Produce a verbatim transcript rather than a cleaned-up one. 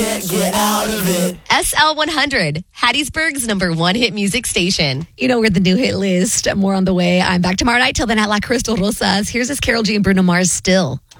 Get out of it. S L one hundred, Hattiesburg's number one hit music station. You know, we're the new hit list. More on the way. I'm back tomorrow night. Till then, at La Crystal Rosas. Here's this Karol G and Bruno Mars Still.